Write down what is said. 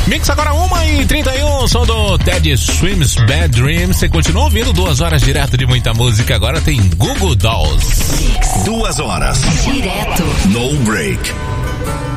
Mix agora 1h31, som do Ted Swims Bad Dreams. Você continua ouvindo 2 horas direto de muita música. Agora tem Google Dolls. 2 horas. Direto. No break.